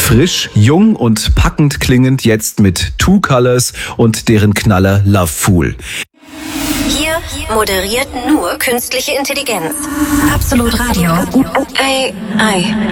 Frisch, jung und packend klingend jetzt mit Two Colors und deren Knaller Lovefool. Hier moderiert nur künstliche Intelligenz. Absolut Radio. Ei.